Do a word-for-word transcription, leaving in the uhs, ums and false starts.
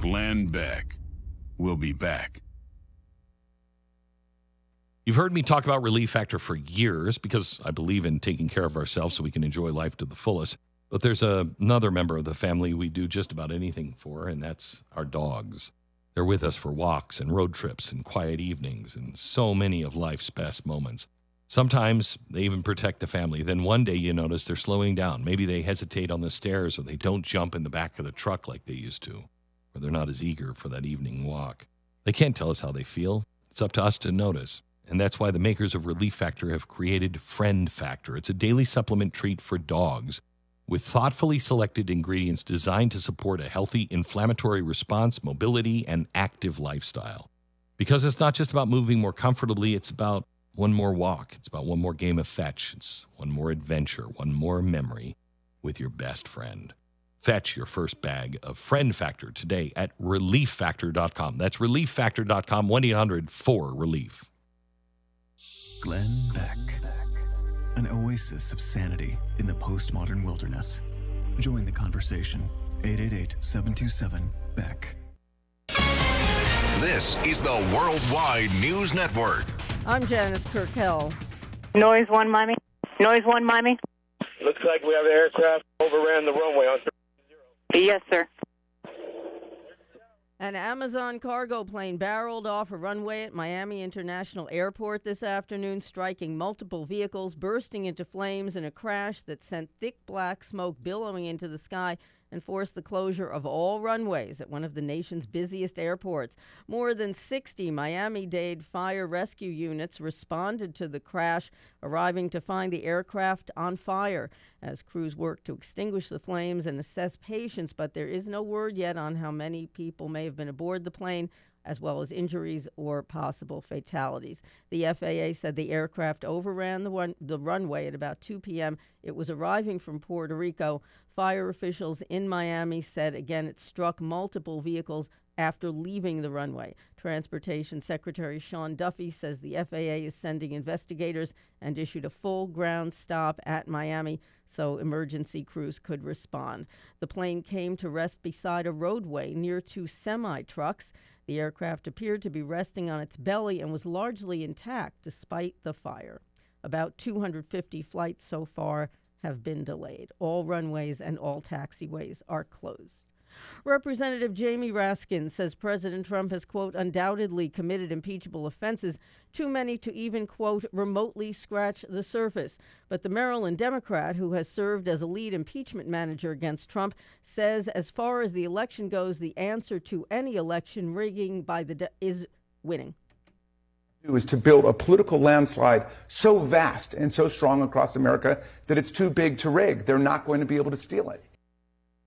Glenn Beck. We'll be back. You've heard me talk about Relief Factor for years because I believe in taking care of ourselves so we can enjoy life to the fullest. But there's a, another member of the family we do just about anything for, and that's our dogs. They're with us for walks and road trips and quiet evenings and so many of life's best moments. Sometimes they even protect the family. Then one day you notice they're slowing down. Maybe they hesitate on the stairs or they don't jump in the back of the truck like they used to, or they're not as eager for that evening walk. They can't tell us how they feel. It's up to us to notice. And that's why the makers of Relief Factor have created Friend Factor. It's a daily supplement treat for dogs with thoughtfully selected ingredients designed to support a healthy inflammatory response, mobility, and active lifestyle. Because it's not just about moving more comfortably, it's about one more walk. It's about one more game of fetch. It's one more adventure, one more memory with your best friend. Fetch your first bag of Friend Factor today at relief factor dot com. That's relief factor dot com, one eight hundred four relief. Glenn Beck, an oasis of sanity in the postmodern wilderness. Join the conversation, eight eight eight, seven two seven, B E C K. This is the Worldwide News Network. I'm Janice Kirkell. Noise one, Miami. Noise one, Miami. Looks like we have an aircraft overran the runway on zero. Yes, sir. An Amazon cargo plane barreled off a runway at Miami International Airport this afternoon, striking multiple vehicles, bursting into flames in a crash that sent thick black smoke billowing into the sky and forced the closure of all runways at one of the nation's busiest airports. More than sixty Miami-Dade fire rescue units responded to the crash, arriving to find the aircraft on fire as crews worked to extinguish the flames and assess patients, but there is no word yet on how many people may have been aboard the plane, as well as injuries or possible fatalities. The F A A said the aircraft overran the, run- the runway at about two p.m. It was arriving from Puerto Rico. Fire officials in Miami said, again, it struck multiple vehicles after leaving the runway. Transportation Secretary Sean Duffy says the F A A is sending investigators and issued a full ground stop at Miami so emergency crews could respond. The plane came to rest beside a roadway near two semi-trucks. The aircraft appeared to be resting on its belly and was largely intact despite the fire. About two hundred fifty flights so far have been delayed. All runways and all taxiways are closed. Representative Jamie Raskin says President Trump has, quote, undoubtedly committed impeachable offenses, too many to even, quote, remotely scratch the surface. But the Maryland Democrat, who has served as a lead impeachment manager against Trump, says as far as the election goes, the answer to any election rigging by the de- is winning. Is to build a political landslide so vast and so strong across America that it's too big to rig. They're not going to be able to steal it.